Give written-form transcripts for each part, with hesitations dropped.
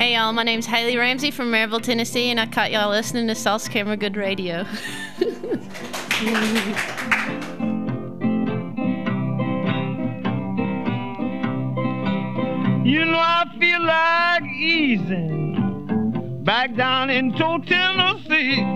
Hey y'all, my name's Hailey Ramsey from Maryville, Tennessee, and I caught y'all listening to Sauce Camera Good Radio. You know I feel like easing back down into Tennessee.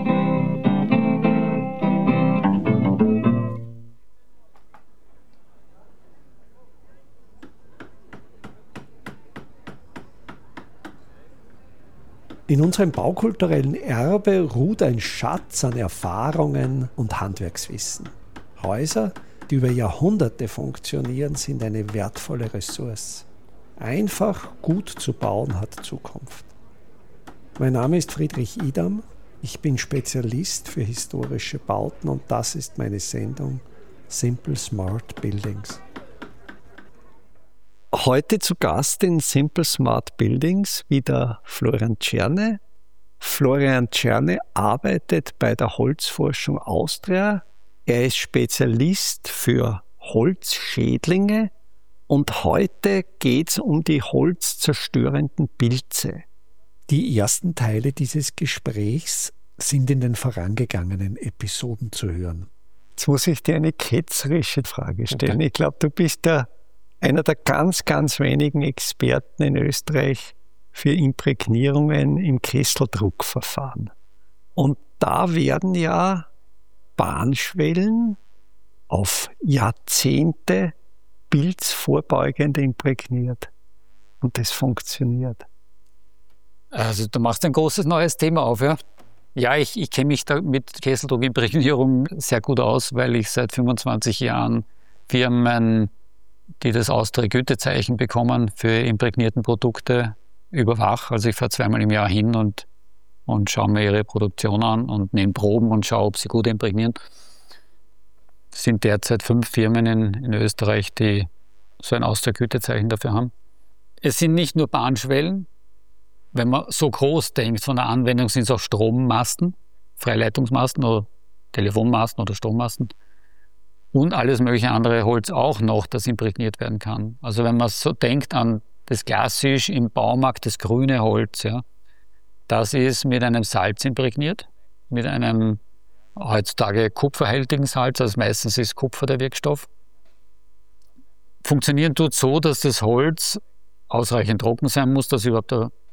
In unserem baukulturellen Erbe ruht ein Schatz an Erfahrungen und Handwerkswissen. Häuser, die über Jahrhunderte funktionieren, sind eine wertvolle Ressource. Einfach gut zu bauen hat Zukunft. Mein Name ist Friedrich Idam, ich bin Spezialist für historische Bauten und das ist meine Sendung Simple Smart Buildings. Heute zu Gast in Simple Smart Buildings wieder Florian Czerne. Florian Czerne arbeitet bei der Holzforschung Austria. Er ist Spezialist für Holzschädlinge und heute geht es um die holzzerstörenden Pilze. Die ersten Teile dieses Gesprächs sind in den vorangegangenen Episoden zu hören. Jetzt muss ich dir eine ketzerische Frage stellen. Okay. Ich glaube, du bist einer der ganz, ganz wenigen Experten in Österreich für Imprägnierungen im Kesseldruckverfahren. Und da werden ja Bahnschwellen auf Jahrzehnte pilzvorbeugend imprägniert. Und das funktioniert. Also du machst ein großes neues Thema auf, ja? Ja, ich kenne mich da mit Kesseldruckimprägnierung sehr gut aus, weil ich seit 25 Jahren Firmen, die das Austria-Gütezeichen bekommen für imprägnierten Produkte, überwache. Also ich fahre zweimal im Jahr hin und schaue mir ihre Produktion an und nehme Proben und schaue, ob sie gut imprägnieren. Es sind derzeit 5 Firmen in Österreich, die so ein Austria-Gütezeichen dafür haben. Es sind nicht nur Bahnschwellen. Wenn man so groß denkt von der Anwendung, sind es auch Strommasten, Freileitungsmasten oder Telefonmasten oder Strommasten. Und alles mögliche andere Holz auch noch, das imprägniert werden kann. Also wenn man so denkt an das klassisch im Baumarkt, das grüne Holz, ja, das ist mit einem Salz imprägniert, mit einem heutzutage kupferhaltigen Salz, also meistens ist Kupfer der Wirkstoff. Funktionieren tut so, dass das Holz ausreichend trocken sein muss, dass es überhaupt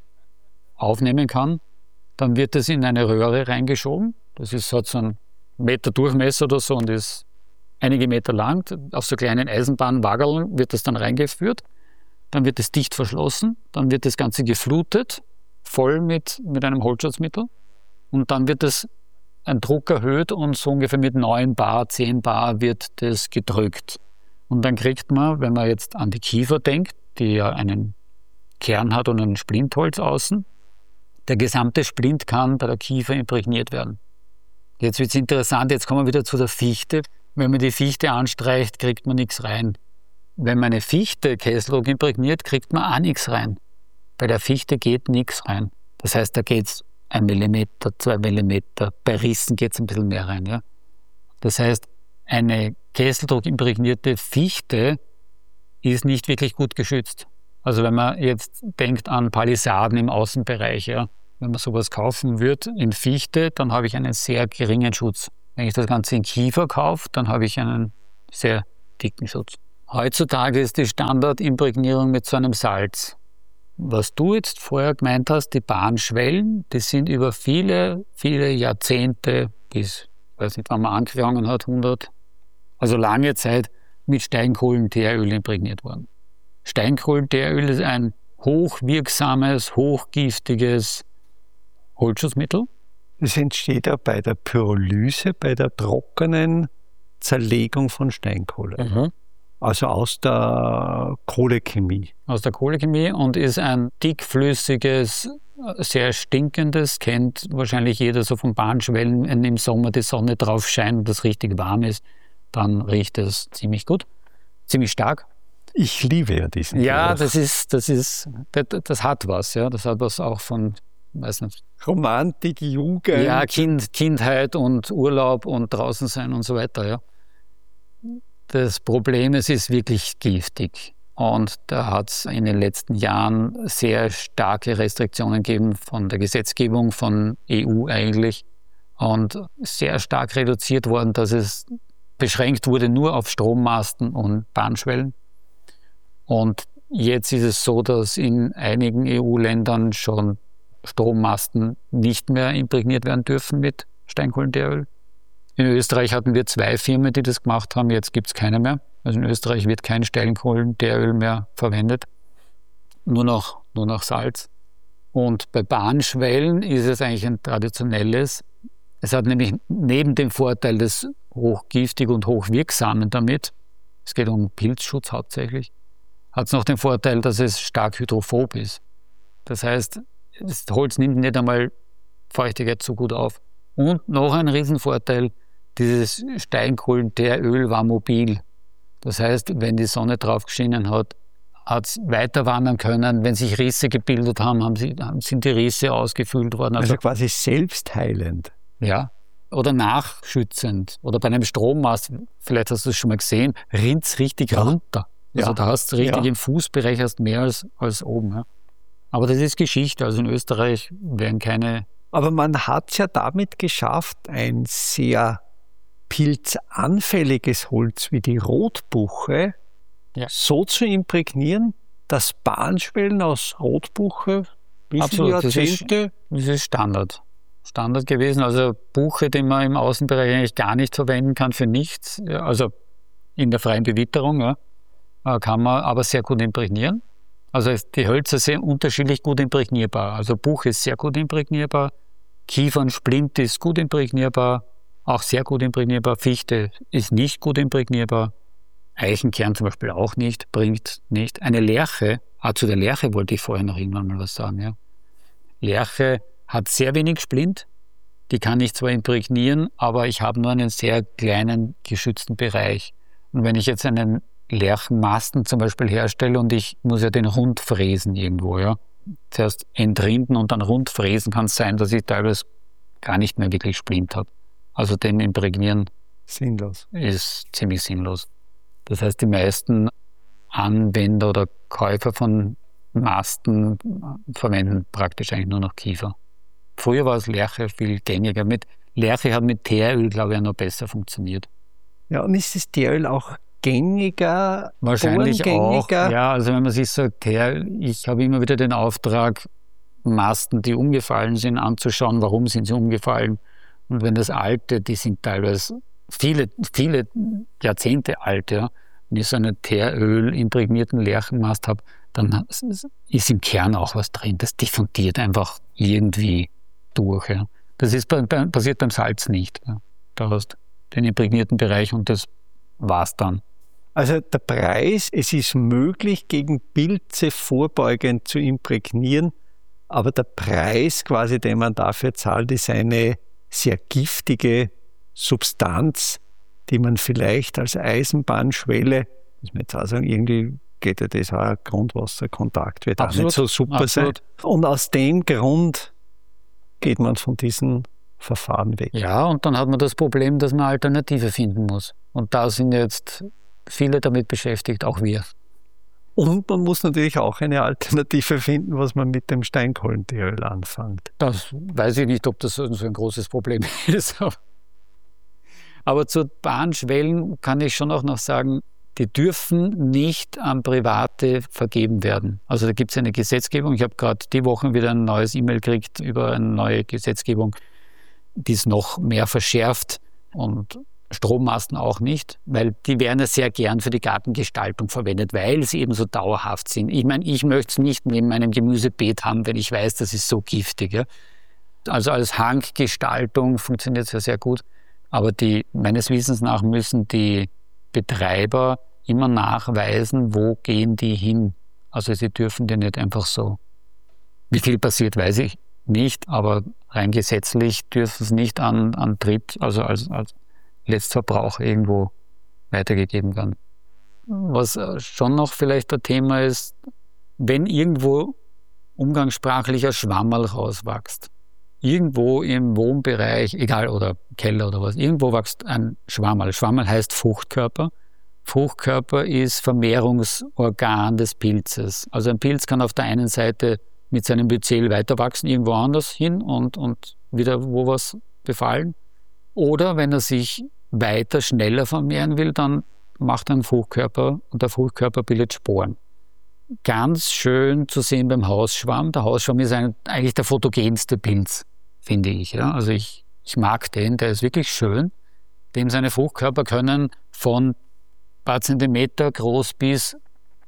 aufnehmen kann. Dann wird es in eine Röhre reingeschoben. Das hat so einen Meter Durchmesser oder so und ist einige Meter lang. Auf so kleinen Eisenbahnwaggeln wird das dann reingeführt. Dann wird es dicht verschlossen. Dann wird das Ganze geflutet, voll mit einem Holzschutzmittel. Und dann wird ein Druck erhöht und so ungefähr mit 9 Bar, 10 Bar wird das gedrückt. Und dann kriegt man, wenn man jetzt an die Kiefer denkt, die ja einen Kern hat und ein Splintholz außen, der gesamte Splint kann bei der Kiefer imprägniert werden. Jetzt wird es interessant, jetzt kommen wir wieder zu der Fichte. Wenn man die Fichte anstreicht, kriegt man nichts rein. Wenn man eine Fichte Kesseldruck imprägniert, kriegt man auch nichts rein. Bei der Fichte geht nichts rein. Das heißt, da geht es 1 Millimeter, 2 Millimeter, bei Rissen geht es ein bisschen mehr rein. Ja? Das heißt, eine Kesseldruck imprägnierte Fichte ist nicht wirklich gut geschützt. Also wenn man jetzt denkt an Palisaden im Außenbereich, ja, wenn man sowas kaufen wird in Fichte, dann habe ich einen sehr geringen Schutz. Wenn ich das Ganze in Kiefer kaufe, dann habe ich einen sehr dicken Schutz. Heutzutage ist die Standardimprägnierung mit so einem Salz. Was du jetzt vorher gemeint hast, die Bahnschwellen, die sind über viele, viele Jahrzehnte bis, ich weiß nicht, wann man angefangen hat, 100, also lange Zeit mit Steinkohlenteeröl imprägniert worden. Steinkohlenteeröl ist ein hochwirksames, hochgiftiges Holzschutzmittel. Es entsteht ja bei der Pyrolyse, bei der trockenen Zerlegung von Steinkohle. Mhm. Also aus der Kohlechemie. Aus der Kohlechemie und ist ein dickflüssiges, sehr stinkendes, kennt wahrscheinlich jeder so von Bahnschwellen, wenn im Sommer die Sonne drauf scheint und das richtig warm ist, dann riecht es ziemlich gut, ziemlich stark. Ich liebe ja diesen Ja, Geruch. das hat was, ja. Das hat was auch von, weiß nicht. Romantik, Jugend. Ja, Kindheit und Urlaub und draußen sein und so weiter, ja. Das Problem ist, es ist wirklich giftig. Und da hat es in den letzten Jahren sehr starke Restriktionen gegeben von der Gesetzgebung, von EU eigentlich. Und sehr stark reduziert worden, dass es beschränkt wurde nur auf Strommasten und Bahnschwellen. Und jetzt ist es so, dass in einigen EU-Ländern schon Strommasten nicht mehr imprägniert werden dürfen mit Steinkohlenteeröl. In Österreich hatten wir 2 Firmen, die das gemacht haben, jetzt gibt es keine mehr. Also in Österreich wird kein Steinkohlenteeröl mehr verwendet, nur noch Salz. Und bei Bahnschwellen ist es eigentlich ein traditionelles. Es hat nämlich neben dem Vorteil des hochgiftig und hochwirksamen damit, es geht um Pilzschutz hauptsächlich, hat es noch den Vorteil, dass es stark hydrophob ist. Das heißt, das Holz nimmt nicht einmal Feuchtigkeit so gut auf. Und noch ein Riesenvorteil, dieses Steinkohlenteeröl war mobil. Das heißt, wenn die Sonne drauf geschienen hat, hat es weiter wandern können. Wenn sich Risse gebildet haben, sind die Risse ausgefüllt worden. Also quasi selbstheilend. Ja, oder nachschützend. Oder bei einem Strommast, vielleicht hast du es schon mal gesehen, rinnt es richtig runter. Also da hast du richtig im Fußbereich hast mehr als oben. Ja. Aber das ist Geschichte. Also in Österreich werden keine... Aber man hat es ja damit geschafft, ein sehr pilzanfälliges Holz wie die Rotbuche so zu imprägnieren, dass Bahnschwellen aus Rotbuche wie viele Jahrzehnte... Das ist Standard gewesen. Also Buche, die man im Außenbereich eigentlich gar nicht verwenden kann für nichts, also in der freien Bewitterung, kann man aber sehr gut imprägnieren. Also die Hölzer sind unterschiedlich gut imprägnierbar. Also Buche ist sehr gut imprägnierbar, Kiefernsplint ist gut imprägnierbar, auch sehr gut imprägnierbar, Fichte ist nicht gut imprägnierbar, Eichenkern zum Beispiel auch nicht, bringt nicht. Eine Lärche, zu der Lärche wollte ich vorher noch irgendwann mal was sagen. Ja. Lärche hat sehr wenig Splint, die kann ich zwar imprägnieren, aber ich habe nur einen sehr kleinen geschützten Bereich. Und wenn ich jetzt einen Lärchenmasten zum Beispiel herstelle und ich muss ja den rund fräsen irgendwo, zuerst entrinden und dann rund fräsen, kann es sein, dass ich teilweise gar nicht mehr wirklich Splint habe. Also den imprägnieren ist ziemlich sinnlos. Das heißt, die meisten Anwender oder Käufer von Masten verwenden praktisch eigentlich nur noch Kiefer. Früher war es Lärche viel gängiger. Lärche hat mit Teeröl, glaube ich, noch besser funktioniert. Ja, und ist das Teeröl auch gängiger? Wahrscheinlich auch. Ja, also wenn man sich sagt, ich habe immer wieder den Auftrag, Masten, die umgefallen sind, anzuschauen, warum sind sie umgefallen. Und wenn das alte, die sind teilweise viele Jahrzehnte alt, wenn ich so einen Teeröl imprägnierten Lärchenmast habe, dann ist im Kern auch was drin. Das diffundiert einfach irgendwie durch. Ja. Das passiert beim Salz nicht. Ja. Da hast du den imprägnierten Bereich und das war's dann. Also der Preis, es ist möglich, gegen Pilze vorbeugend zu imprägnieren, aber der Preis quasi, den man dafür zahlt, ist eine sehr giftige Substanz, die man vielleicht als Eisenbahnschwelle, muss man jetzt auch sagen, irgendwie geht ja das auch, Grundwasserkontakt wird auch nicht so super sein. Und aus dem Grund geht man von diesen Verfahren weg. Ja, und dann hat man das Problem, dass man Alternative finden muss. Und da sind jetzt viele damit beschäftigt, auch wir. Und man muss natürlich auch eine Alternative finden, was man mit dem Steinkohlenteeröl anfängt. Das weiß ich nicht, ob das so ein großes Problem ist. Aber zu Bahnschwellen kann ich schon auch noch sagen, die dürfen nicht an Private vergeben werden. Also da gibt es eine Gesetzgebung. Ich habe gerade die Woche wieder ein neues E-Mail gekriegt über eine neue Gesetzgebung, die es noch mehr verschärft und Strommasten auch nicht, weil die werden ja sehr gern für die Gartengestaltung verwendet, weil sie eben so dauerhaft sind. Ich meine, ich möchte es nicht neben meinem Gemüsebeet haben, wenn ich weiß, das ist so giftig. Ja. Also als Hanggestaltung funktioniert es ja sehr gut, aber meines Wissens nach müssen die Betreiber immer nachweisen, wo gehen die hin. Also sie dürfen die nicht einfach so. Wie viel passiert, weiß ich nicht, aber rein gesetzlich dürfen es nicht an Dritt, also als Letztverbrauch irgendwo weitergegeben werden. Was schon noch vielleicht ein Thema ist, wenn irgendwo umgangssprachlicher Schwammerl rauswächst, irgendwo im Wohnbereich, egal, oder Keller oder was, irgendwo wächst ein Schwammerl. Schwammerl heißt Fruchtkörper. Fruchtkörper ist Vermehrungsorgan des Pilzes. Also ein Pilz kann auf der einen Seite mit seinem Myzel weiter wachsen, irgendwo anders hin und wieder wo was befallen. Oder wenn er sich weiter, schneller vermehren will, dann macht er einen Fruchtkörper und der Fruchtkörper bildet Sporen. Ganz schön zu sehen beim Hausschwamm. Der Hausschwamm ist eigentlich der photogenste Pilz, finde ich. Ja? Also ich mag den, der ist wirklich schön. Dem seine Fruchtkörper können von ein paar Zentimeter groß bis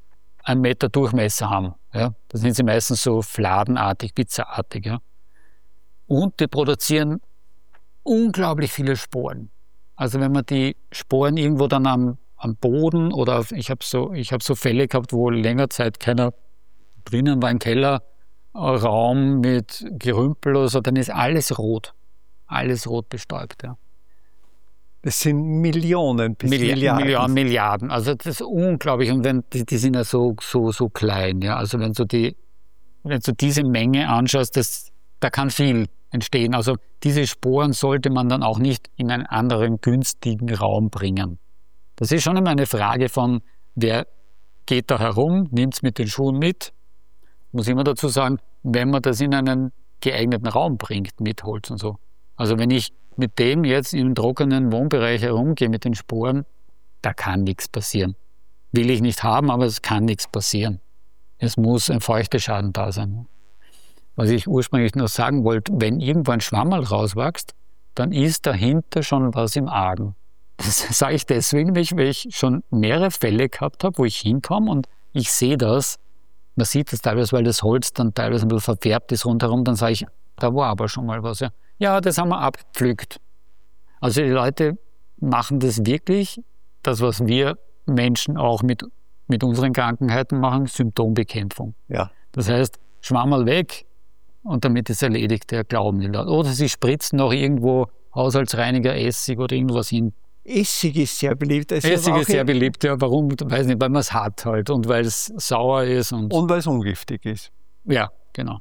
1 Meter Durchmesser haben. Ja? Da sind sie meistens so fladenartig, pizzaartig. Ja? Und die produzieren unglaublich viele Sporen. Also wenn man die Sporen irgendwo dann am Boden oder ich habe so Fälle gehabt, wo länger Zeit keiner drinnen war im Keller, Raum mit Gerümpel oder so, dann ist alles rot bestäubt. Ja. Das sind Millionen bis Milliarden. Milliarden. Also das ist unglaublich. Und die sind ja so klein. Ja. Also wenn du diese Menge anschaust, da kann viel entstehen. Also diese Sporen sollte man dann auch nicht in einen anderen günstigen Raum bringen. Das ist schon immer eine Frage von, wer geht da herum, nimmt es mit den Schuhen mit. Muss immer dazu sagen, wenn man das in einen geeigneten Raum bringt, mit Holz und so. Also wenn ich mit dem jetzt im trockenen Wohnbereich herumgehe mit den Sporen, da kann nichts passieren. Will ich nicht haben, aber es kann nichts passieren. Es muss ein Feuchteschaden da sein. Was ich ursprünglich nur sagen wollte, wenn irgendwo ein Schwammerl rauswächst, dann ist dahinter schon was im Argen. Das sage ich deswegen, weil ich schon mehrere Fälle gehabt habe, wo ich hinkomme und ich sehe das. Man sieht das teilweise, weil das Holz dann teilweise ein bisschen verfärbt ist rundherum. Dann sage ich, da war aber schon mal was. Ja, das haben wir abgepflückt. Also die Leute machen das wirklich, das was wir Menschen auch mit unseren Krankheiten machen, Symptombekämpfung. Ja. Das heißt, Schwammerl weg und damit ist erledigt, der glauben die Leute. Oder sie spritzen noch irgendwo Haushaltsreiniger, Essig oder irgendwas hin. Essig ist sehr beliebt. Essig ist sehr beliebt, ja. Warum? Weiß nicht, weil man es hat halt und weil es sauer ist. Und weil es ungiftig ist. Ja, genau.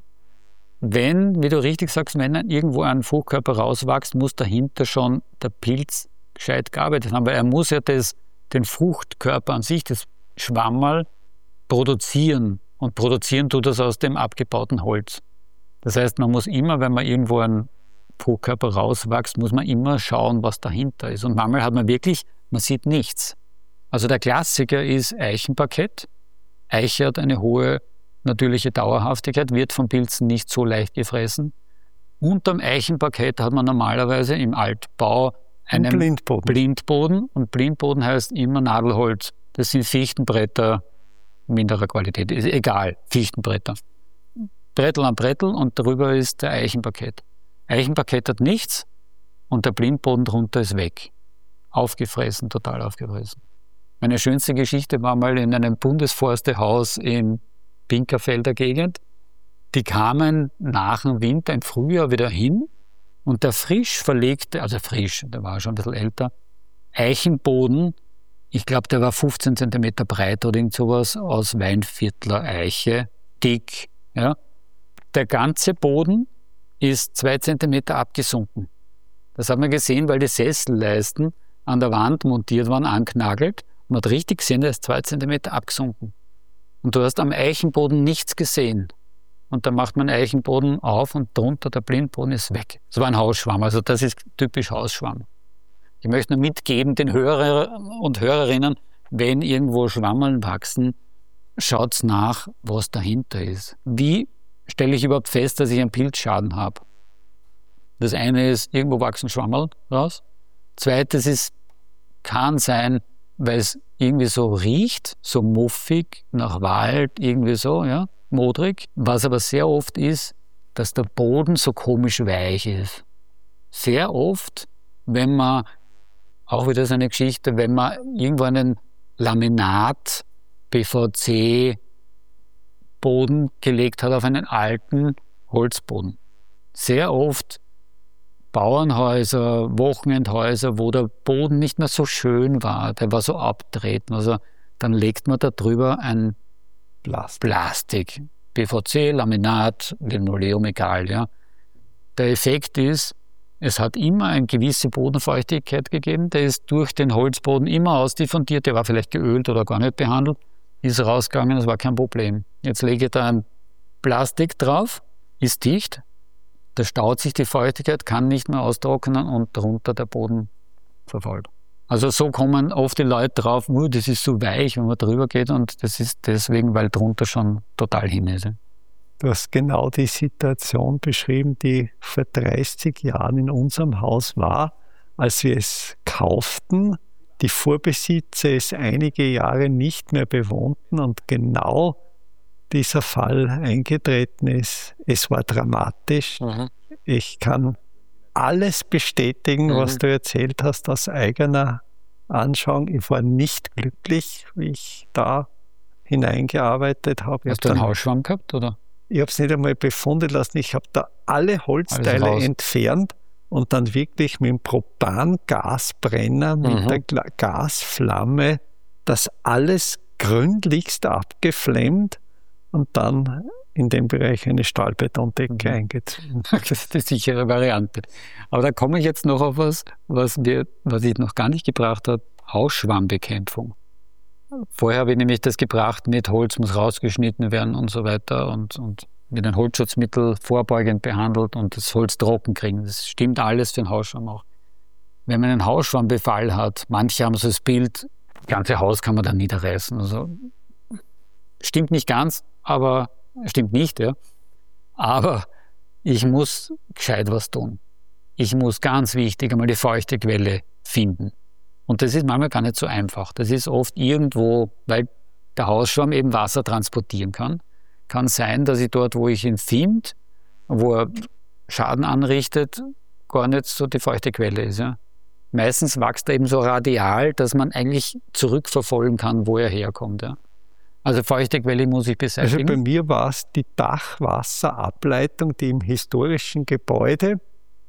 Wenn, wie du richtig sagst, wenn irgendwo ein Fruchtkörper rauswächst, muss dahinter schon der Pilz gescheit gearbeitet haben, weil er muss ja den Fruchtkörper an sich, das Schwammerl, produzieren. Und produzieren tut das aus dem abgebauten Holz. Das heißt, man muss immer, wenn man irgendwo ein Fruchtkörper rauswächst, muss man immer schauen, was dahinter ist. Und manchmal hat man wirklich, man sieht nichts. Also der Klassiker ist Eichenparkett. Eiche hat eine hohe natürliche Dauerhaftigkeit, wird von Pilzen nicht so leicht gefressen. Unterm Eichenparkett hat man normalerweise im Altbau einen Blindboden. Und Blindboden heißt immer Nadelholz. Das sind Fichtenbretter minderer Qualität. Ist egal, Fichtenbretter. Brettel an Brettel und darüber ist der Eichenparkett. Eichenparkett hat nichts und der Blindboden drunter ist weg. Aufgefressen, total aufgefressen. Meine schönste Geschichte war mal in einem Bundesforstehaus in Pinkerfelder Gegend. Die kamen nach dem Winter im Frühjahr wieder hin und der frisch verlegte, der war schon ein bisschen älter, Eichenboden, ich glaube, der war 15 cm breit oder irgend sowas, aus Weinviertler Eiche, dick. Ja. Der ganze Boden ist 2 cm abgesunken. Das hat man gesehen, weil die Sesselleisten an der Wand montiert waren, anknagelt. Man hat richtig gesehen, der ist 2 cm abgesunken. Und du hast am Eichenboden nichts gesehen. Und dann macht man Eichenboden auf und drunter der Blindboden ist weg. Das war ein Hausschwamm, also das ist typisch Hausschwamm. Ich möchte nur mitgeben, den Hörer und Hörerinnen, wenn irgendwo Schwammeln wachsen, schaut nach, was dahinter ist. Wie stelle ich überhaupt fest, dass ich einen Pilzschaden habe? Das eine ist, irgendwo wachsen Schwammerl raus. Zweites kann sein, weil es irgendwie so riecht, so muffig, nach Wald, irgendwie so, ja, modrig. Was aber sehr oft ist, dass der Boden so komisch weich ist. Sehr oft, wenn man, auch wieder so eine Geschichte, wenn man irgendwo einen Laminat, PVC, Boden gelegt hat auf einen alten Holzboden. Sehr oft Bauernhäuser, Wochenendhäuser, wo der Boden nicht mehr so schön war, der war so abtreten. Also dann legt man da drüber ein Plastik, PVC, Laminat, Linoleum, egal. Ja. Der Effekt ist, Es hat immer eine gewisse Bodenfeuchtigkeit gegeben, der ist durch den Holzboden immer ausdiffundiert, der war vielleicht geölt oder gar nicht behandelt, ist rausgegangen, das war kein Problem. Jetzt lege ich da ein Plastik drauf, ist dicht, da staut sich die Feuchtigkeit, kann nicht mehr austrocknen und darunter der Boden verfault. Also so kommen oft die Leute drauf, das ist so weich, wenn man drüber geht, und das ist deswegen, weil drunter schon total hin ist. Du hast genau die Situation beschrieben, die vor 30 Jahren in unserem Haus war, als wir es kauften, die Vorbesitzer es einige Jahre nicht mehr bewohnten und genau dieser Fall eingetreten ist. Es war dramatisch. Ich kann alles bestätigen, was du erzählt hast, aus eigener Anschauung. Ich war nicht glücklich, wie ich da hineingearbeitet habe. Hast du einen Hausschwamm gehabt, oder? Ich habe es nicht einmal befunden lassen. Ich habe da alle Holzteile entfernt und dann wirklich mit dem Propangasbrenner, mit der Gasflamme, das alles gründlichst abgeflammt und dann in dem Bereich eine Stahlbetondecke eingezogen. Das ist die sichere Variante. Aber da komme ich jetzt noch auf was ich noch gar nicht gebracht habe: Hausschwammbekämpfung. Vorher habe ich nämlich das gebracht, mit Holz muss rausgeschnitten werden und so weiter und mit einem Holzschutzmittel vorbeugend behandelt und das Holz trocken kriegen. Das stimmt alles für den Hausschwamm auch. Wenn man einen Hausschwammbefall hat, manche haben so das Bild, das ganze Haus kann man dann niederreißen. Also, stimmt nicht ganz, aber stimmt nicht, ja. Aber ich muss gescheit was tun. Ich muss, ganz wichtig, einmal die feuchte Quelle finden. Und das ist manchmal gar nicht so einfach. Das ist oft irgendwo, weil der Hausschwamm eben Wasser transportieren kann. Kann sein, dass ich dort, wo ich ihn finde, wo er Schaden anrichtet, gar nicht so die feuchte Quelle ist. Ja. Meistens wächst er eben so radial, dass man eigentlich zurückverfolgen kann, wo er herkommt. Ja. Also feuchte Quelle muss ich beseitigen. Also bei mir war es die Dachwasserableitung, die im historischen Gebäude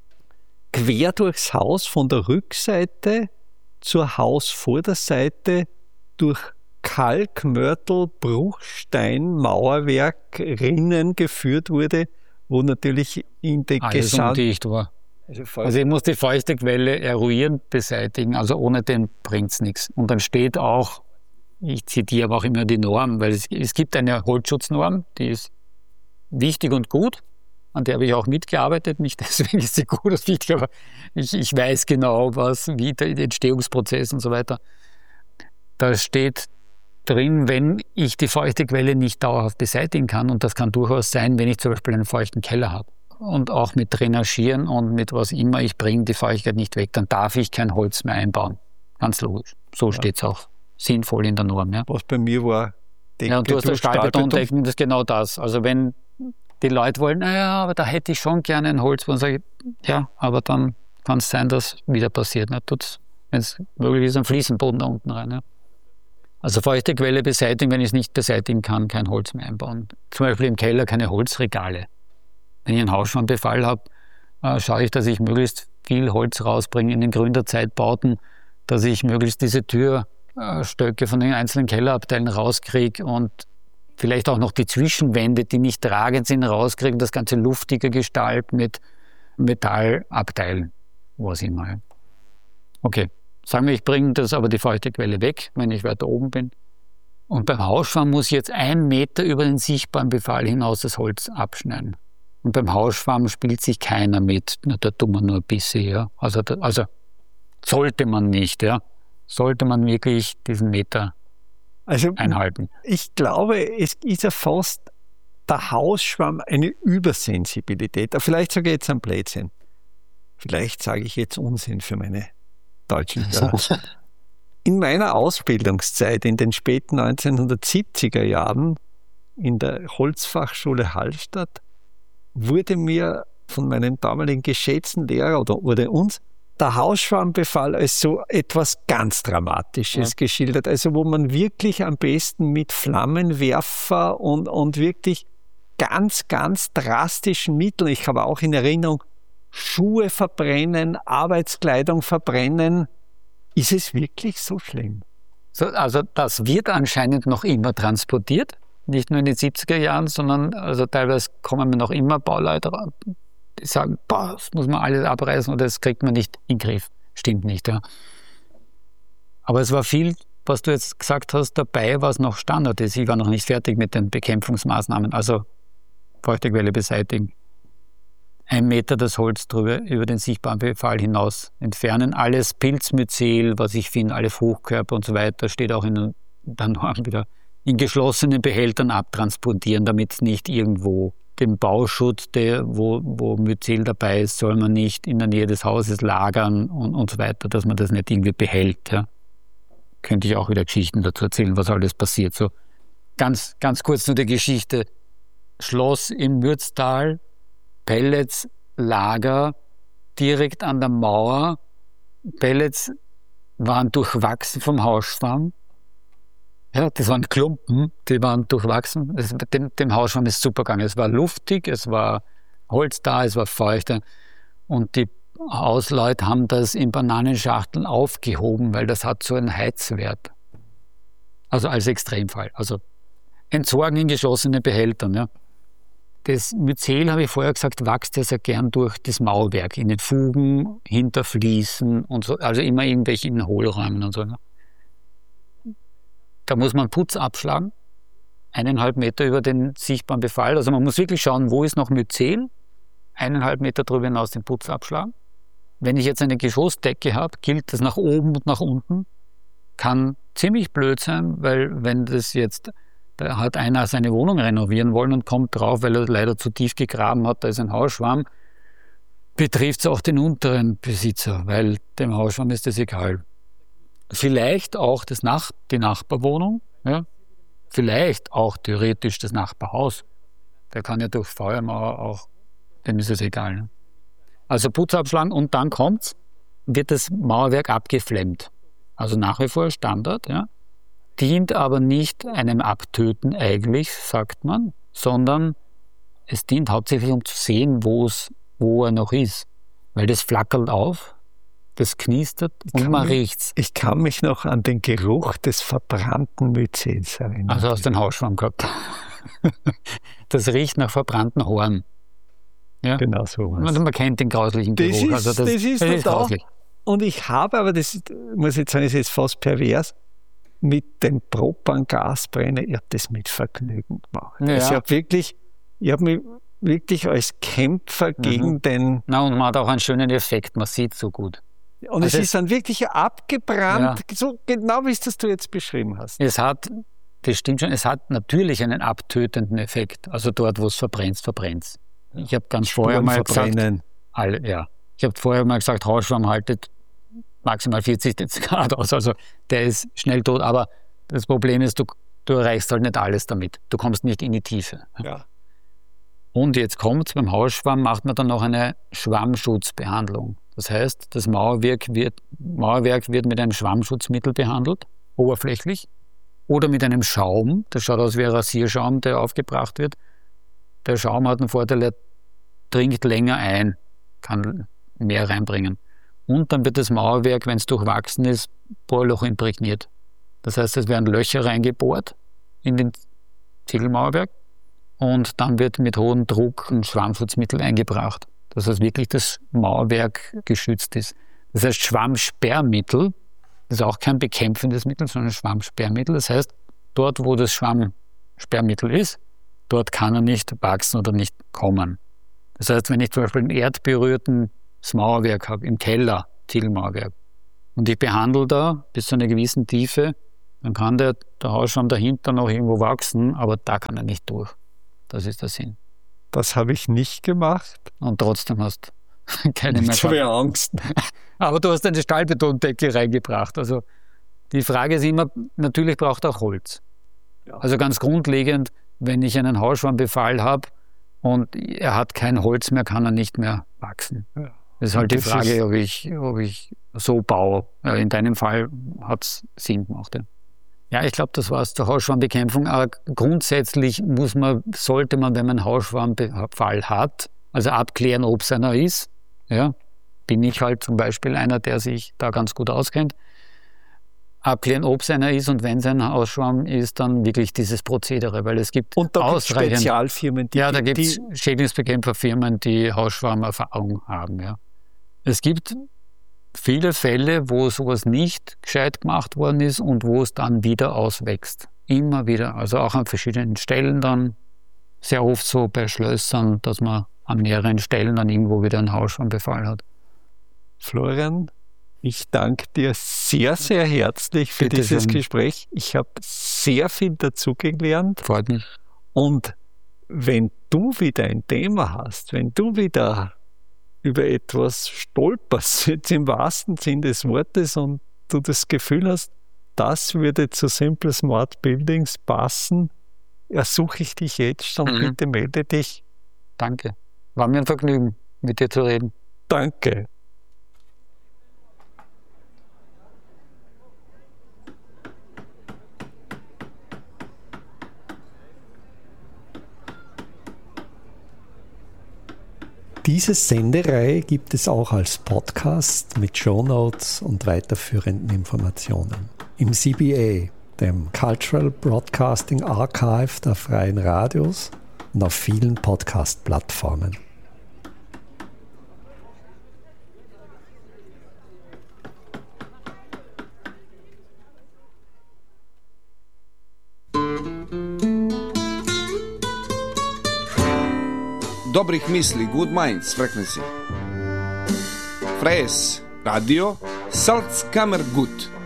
quer durchs Haus von der Rückseite zur Hausvorderseite durch Kalk, Mörtel, Bruchstein, Mauerwerk, Rinnen geführt wurde, wo natürlich in den alles undicht war. Also ich muss die feuchte Quelle eruieren, beseitigen, also ohne den bringt es nichts. Und dann steht auch, ich zitiere aber auch immer die Norm, weil es gibt eine Holzschutznorm, die ist wichtig und gut, an der habe ich auch mitgearbeitet, nicht deswegen ist sie gut und wichtig, aber ich weiß genau, wie der Entstehungsprozess und so weiter. Da steht drin, wenn ich die feuchte Quelle nicht dauerhaft beseitigen kann, und das kann durchaus sein, wenn ich zum Beispiel einen feuchten Keller habe und auch mit Drainagieren und mit was immer, ich bringe die Feuchtigkeit nicht weg, dann darf ich kein Holz mehr einbauen. Ganz logisch. So steht es auch sinnvoll in der Norm. Ja. Was bei mir war, Decke, und du hast das Stahlbetondecken, das ist genau das. Also wenn die Leute wollen, naja, aber da hätte ich schon gerne ein Holz, dann sage ich, ja, aber dann kann es sein, dass wieder passiert. Ne? Wenn es möglich ist, ein Fliesenboden da unten rein. Ja. Also feuchte Quelle beseitigen, wenn ich es nicht beseitigen kann, kein Holz mehr einbauen. Zum Beispiel im Keller keine Holzregale. Wenn ich einen Hausschwammbefall habe, schaue ich, dass ich möglichst viel Holz rausbringe in den Gründerzeitbauten, dass ich möglichst diese Türstöcke von den einzelnen Kellerabteilen rauskriege und vielleicht auch noch die Zwischenwände, die nicht tragend sind, rauskriege, das Ganze luftiger gestalten mit Metallabteilen, was immer. Okay, sagen wir, ich bringe das aber die feuchte Quelle weg, wenn ich weiter oben bin. Und beim Hausschwamm muss ich jetzt 1 Meter über den sichtbaren Befall hinaus das Holz abschneiden. Und beim Hausschwamm spielt sich keiner mit. Na, da tut man nur ein bisschen. Ja. Also sollte man nicht. Ja. Sollte man wirklich diesen Meter einhalten. Ich glaube, es ist ja fast der Hausschwamm eine Übersensibilität. Vielleicht sage ich jetzt ein Blödsinn. Vielleicht sage ich jetzt Unsinn für meine deutschen Hörer. In meiner Ausbildungszeit in den späten 1970er Jahren in der Holzfachschule Hallstatt wurde mir von meinem damaligen geschätzten Lehrer oder uns der Hausschwammbefall als so etwas ganz Dramatisches geschildert. Also wo man wirklich am besten mit Flammenwerfer und wirklich ganz, ganz drastischen Mitteln, ich habe auch in Erinnerung, Schuhe verbrennen, Arbeitskleidung verbrennen. Ist es wirklich so schlimm? So, also das wird anscheinend noch immer transportiert. Nicht nur in den 70er Jahren, sondern also teilweise kommen mir noch immer Bauleute, die sagen, boah, das muss man alles abreißen und das kriegt man nicht in den Griff. Stimmt nicht, ja. Aber es war viel, was du jetzt gesagt hast, dabei, was noch Standard ist. Ich war noch nicht fertig mit den Bekämpfungsmaßnahmen, also Feuchtquelle beseitigen. 1 Meter das Holz drüber, über den sichtbaren Befall hinaus entfernen. Alles Pilzmyzel, was ich finde, alle Fruchtkörper und so weiter, steht auch dann wieder in geschlossenen Behältern abtransportieren, damit es nicht irgendwo den Bauschutt, wo Myzel dabei ist, soll man nicht in der Nähe des Hauses lagern und so weiter, dass man das nicht irgendwie behält. Ja. Könnte ich auch wieder Geschichten dazu erzählen, was alles passiert. So ganz kurz nur die Geschichte. Schloss im Mürztal, Pelletslager direkt an der Mauer. Pellets waren durchwachsen vom Hausschwamm. Ja, das waren Klumpen, die waren durchwachsen. Dem Hausschwamm ist super gegangen. Es war luftig, es war Holz da, es war feucht. Und die Hausleute haben das in Bananenschachteln aufgehoben, weil das hat so einen Heizwert. Also als Extremfall. Also entsorgen in geschlossenen Behältern. Ja. Das Myzel, habe ich vorher gesagt, wächst ja sehr gern durch das Mauerwerk, in den Fugen, hinter Fliesen und so, also immer irgendwelche in Hohlräumen und so. Ne. Da muss man Putz abschlagen, 1,5 Meter über den sichtbaren Befall. Also man muss wirklich schauen, wo ist noch Myzel, 1,5 Meter drüber hinaus den Putz abschlagen. Wenn ich jetzt eine Geschossdecke habe, gilt das nach oben und nach unten. Kann ziemlich blöd sein, weil wenn das jetzt, da hat einer seine Wohnung renovieren wollen und kommt drauf, weil er leider zu tief gegraben hat, da ist ein Hausschwamm, betrifft es auch den unteren Besitzer, weil dem Hausschwamm ist das egal. Vielleicht auch die Nachbarwohnung, ja? Vielleicht auch theoretisch das Nachbarhaus. Der kann ja durch Feuermauer auch, dem ist es egal. Ne? Also Putz abschlagen und dann wird das Mauerwerk abgeflemmt. Also nach wie vor Standard, ja? Dient aber nicht einem Abtöten eigentlich, sagt man, sondern es dient hauptsächlich, um zu sehen, wo er noch ist. Weil das flackert auf, das knistert und man riecht's. Ich kann mich noch an den Geruch des verbrannten Myzels erinnern. Also aus dem Hausschwamm gehabt. Das riecht nach verbrannten Horn. Ja? Genau so. Man kennt den grauslichen Geruch. Das ist grauslich. Und ich habe, aber das muss ich jetzt sagen, ist jetzt fast pervers, mit dem Propangasbrenner, ich habe das mit Vergnügen gemacht. Ja. Also ich habe mich wirklich als Kämpfer gegen den... Na, und man hat auch einen schönen Effekt, man sieht so gut. Und also es ist dann wirklich abgebrannt, so genau wie es das du jetzt beschrieben hast. Das stimmt schon, es hat natürlich einen abtötenden Effekt. Also dort, wo es verbrennt, verbrennt es. Ich habe ganz vorher mal gesagt, ich habe vorher mal gesagt, Hausschwamm haltet maximal 40 Grad aus, also der ist schnell tot, aber das Problem ist, du erreichst halt nicht alles damit. Du kommst nicht in die Tiefe. Ja. Und jetzt beim Hausschwamm macht man dann noch eine Schwammschutzbehandlung. Das heißt, das Mauerwerk wird mit einem Schwammschutzmittel behandelt, oberflächlich, oder mit einem Schaum. Das schaut aus wie ein Rasierschaum, der aufgebracht wird. Der Schaum hat einen Vorteil, er dringt länger ein, kann mehr reinbringen. Und dann wird das Mauerwerk, wenn es durchwachsen ist, Bohrloch imprägniert. Das heißt, es werden Löcher reingebohrt in den Ziegelmauerwerk und dann wird mit hohem Druck ein Schwammschutzmittel eingebracht, dass also wirklich das Mauerwerk geschützt ist. Das heißt, Schwammsperrmittel, das ist auch kein bekämpfendes Mittel, sondern Schwammsperrmittel. Das heißt, dort, wo das Schwammsperrmittel ist, dort kann er nicht wachsen oder nicht kommen. Das heißt, wenn ich zum Beispiel ein erdberührtes Mauerwerk habe, im Keller, Ziegelmauerwerk, und ich behandle da bis zu einer gewissen Tiefe, dann kann der Hausschwamm dahinter noch irgendwo wachsen, aber da kann er nicht durch. Das ist der Sinn. Das habe ich nicht gemacht. Und trotzdem hast du keine mehr. Ich habe Angst. Aber du hast eine Stahlbetondecke reingebracht. Also die Frage ist immer, natürlich braucht er auch Holz. Ja. Also ganz grundlegend, wenn ich einen Hausschwammbefall habe und er hat kein Holz mehr, kann er nicht mehr wachsen. Ja. Das ist halt die Frage, ob ich so baue. In deinem Fall hat es Sinn gemacht. Ja, ich glaube, das war es zur Hausschwammbekämpfung. Aber grundsätzlich sollte man, wenn man einen Hausschwammbefall hat, also abklären, ob es einer ist. Ja, bin ich halt zum Beispiel einer, der sich da ganz gut auskennt. abklären, ob es einer ist und wenn es ein Hausschwamm ist, dann wirklich dieses Prozedere, weil es gibt Und da gibt es ausreichend Spezialfirmen, da gibt es Schädlingsbekämpferfirmen, die Hausschwammerfahrung haben. Ja. Es gibt viele Fälle, wo sowas nicht gescheit gemacht worden ist und wo es dann wieder auswächst. Immer wieder, also auch an verschiedenen Stellen dann, sehr oft so bei Schlössern, dass man an mehreren Stellen dann irgendwo wieder einen Hausschwammbefall hat. Florian, ich danke dir sehr, sehr herzlich für dieses Gespräch. Ich habe sehr viel dazugelernt. Freut mich. Und wenn du wieder ein Thema hast, wenn du wieder über etwas stolperst, jetzt im wahrsten Sinn des Wortes, und du das Gefühl hast, das würde zu Simple Smart Buildings passen, ersuche ich dich jetzt und bitte melde dich. Danke. War mir ein Vergnügen, mit dir zu reden. Danke. Diese Sendereihe gibt es auch als Podcast mit Shownotes und weiterführenden Informationen. Im CBA, dem Cultural Broadcasting Archive der Freien Radios, und auf vielen Podcast-Plattformen. Dobrih misli, good minds frequency. Fres, radio, Salzkammergut.